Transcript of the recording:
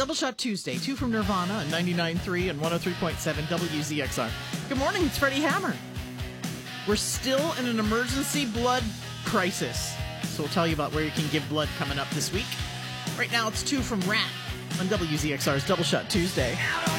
Double Shot Tuesday, 2 from Nirvana on 99.3 and 103.7 WZXR. Good morning, it's Freddie Hammer. We're still in an emergency blood crisis, so we'll tell you about where you can give blood coming up this week. Right now, it's 2 from Rat on WZXR's Double Shot Tuesday.